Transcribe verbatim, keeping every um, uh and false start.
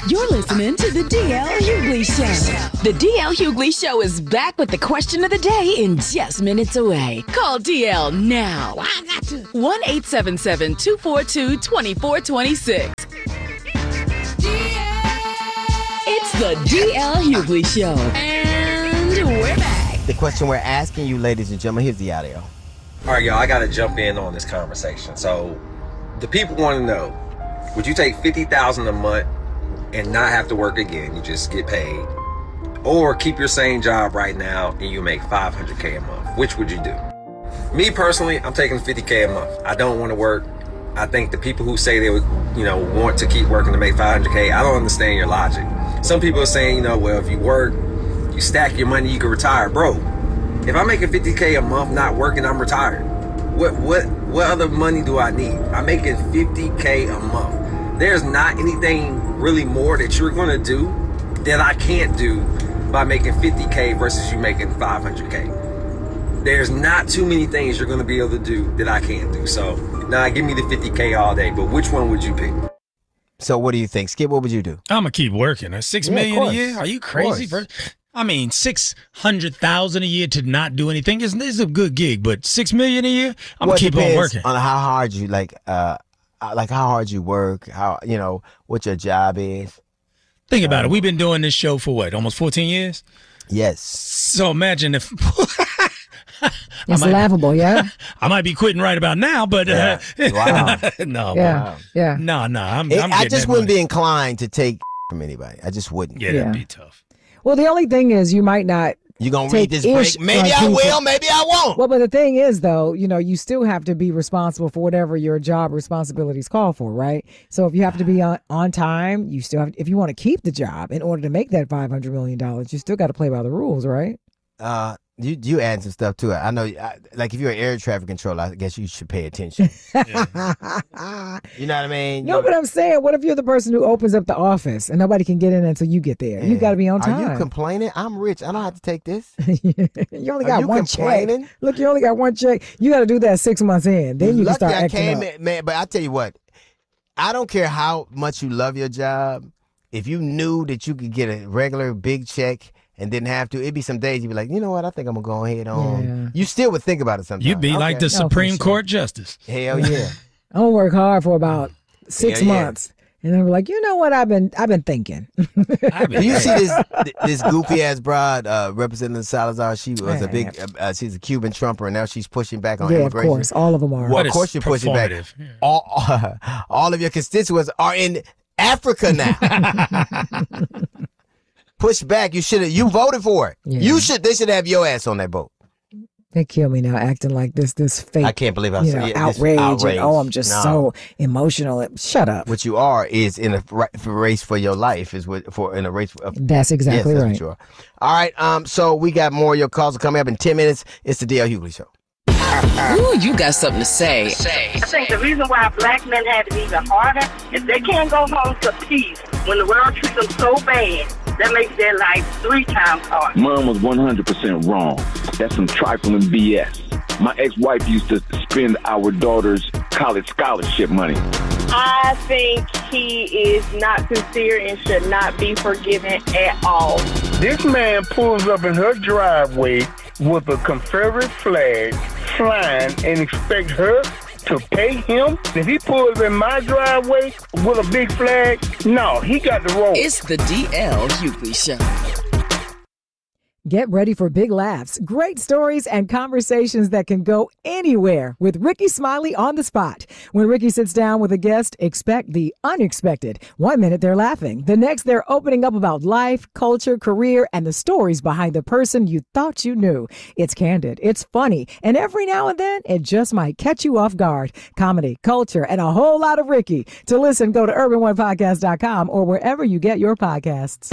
You're listening to the D L Hughley Show. The D L Hughley Show is back with the question of the day in just minutes away. Call D L now. one eight seven seven, two four two, two four two six. It's the D L Hughley Show. And we're back. The question we're asking you, ladies and gentlemen, here's the audio. All right, y'all, I got to jump in on this conversation. So the people want to know, would you take fifty thousand dollars a month and not have to work again? You just get paid. Or keep your same job right now and you make five hundred K a month. Which would you do? Me personally, I'm taking fifty K a month. I don't want to work. I think the people who say they would, you know, want to keep working to make five hundred K, I don't understand your logic. Some people are saying, you know, well, if you work, you stack your money, you can retire. Bro, if I'm making fifty K a month not working, I'm retired. What what what other money do I need? I'm making fifty K a month. There's not anything really more that you're gonna do that I can't do by making fifty K versus you making five hundred K. There's not too many things you're gonna be able to do that I can't do. So, nah, give me the fifty K all day, but which one would you pick? So what do you think? Skip, what would you do? I'm gonna keep working. Six Yeah, million of a course. year? Are you crazy? For, I mean, six hundred thousand a year to not do anything is is a good gig, but six million a year, I'm Well, gonna it keep on depends working. on how hard you like, uh, uh, like how hard you work, how you know what your job is. Think about it. We've been doing this show for what, almost fourteen years? Yes. So imagine if It's might- laughable, yeah? I might be quitting right about now, but uh, Wow. no, Yeah, yeah. no, no. I'm, It- I'm I getting just that wouldn't money. be inclined to take from anybody. I just wouldn't. Yeah, Yeah. that'd be tough. Well, the only thing is you might not You gonna take read this ish break? Maybe on I people. will. Maybe I won't. Well, but the thing is, though, you know, you still have to be responsible for whatever your job responsibilities call for, right? So if you have to be on, on time, you still have, if you want to keep the job in order to make that five hundred million dollars, you still got to play by the rules, right? Uh, you you add some stuff to it. I know, I, like if you're an air traffic controller, I guess you should pay attention. You know what I mean? No, but I'm saying, what if you're the person who opens up the office and nobody can get in until you get there? You got to be on Are time. you complaining? I'm rich. I don't have to take this. You only Are got you one check. complaining? Look, you only got one check. You got to do that six months in. Then you can Lucky start I acting came, up. in, man. But I tell you what, I don't care how much you love your job. If you knew that you could get a regular big check and didn't have to, it'd be some days you'd be like, you know what? I think I'm gonna go ahead on. Yeah. You still would think about it sometimes. You'd be like Okay. the Supreme for sure. Court justice. Hell yeah. I'm gonna work hard for about six Yeah, yeah. months, and then we're like, you know what? I've been I've been thinking. I'd be Do you like, see this this goofy ass broad uh, Representative Salazar? She was a big, uh, uh, she's a Cuban Trumper, and now she's pushing back on yeah, of immigration. course, all of them are. Well, But of course it's you're pushing back. performative. Yeah. All, all, all of your constituents are in Africa now. Push back. You should have. You voted for it. Yeah. You should. They should have your ass on that boat. They kill me now, acting like this this fake. I can't believe I you said know, it. This outrage, outrage. and oh, I'm just No. so emotional. Shut up. What you are is in a ra- for race for your life. Is what for in a race. For, That's exactly yes, that's right. what you are. All right. Um. So we got more of your calls coming up in ten minutes. It's the D L Hughley Show. Ooh, you got something to say. I think the reason why black men have it even harder is they can't go home to peace when the world treats them so bad. That makes their life three times harder. Mom was one hundred percent wrong. That's some trifling B S. My ex-wife used to spend our daughter's college scholarship money. I think he is not sincere and should not be forgiven at all. This man pulls up in her driveway with a Confederate flag flying and expect her to pay him? If he pulls in my driveway with a big flag, no, he got the roll. It's the D L Hughley Show. Get ready for big laughs, great stories, and conversations that can go anywhere with Ricky Smiley on the spot. When Ricky sits down with a guest, expect the unexpected. One minute they're laughing. The next they're opening up about life, culture, career, and the stories behind the person you thought you knew. It's candid, it's funny, and every now and then it just might catch you off guard. Comedy, culture, and a whole lot of Ricky. To listen, go to urban one podcast dot com or wherever you get your podcasts.